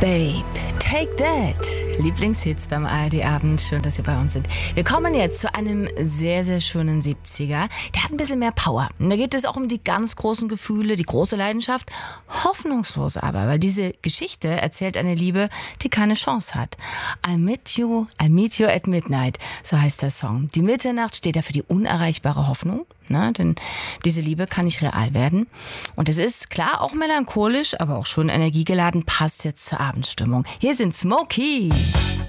Babe, Take That. Lieblingshits beim ARD-Abend. Schön, dass Sie bei uns sind. Wir kommen jetzt zu einem sehr, sehr schönen 70er. Der hat ein bisschen mehr Power. Und da geht es auch um die ganz großen Gefühle, die große Leidenschaft. Hoffnungslos aber, weil diese Geschichte erzählt eine Liebe, die keine Chance hat. I meet you at midnight, so heißt der Song. Die Mitternacht steht ja für die unerreichbare Hoffnung. Denn diese Liebe kann nicht real werden. Und es ist klar auch melancholisch, aber auch schon energiegeladen, passt jetzt zur Abendstimmung. Hier sind Smokey.